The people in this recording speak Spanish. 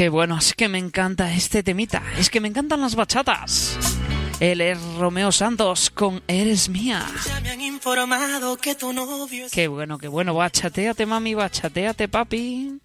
Qué bueno, es que me encanta este temita, es que me encantan las bachatas. Él es Romeo Santos con Eres Mía. Ya me han informado que tu novio es... Qué bueno, bachateate mami, bachateate papi.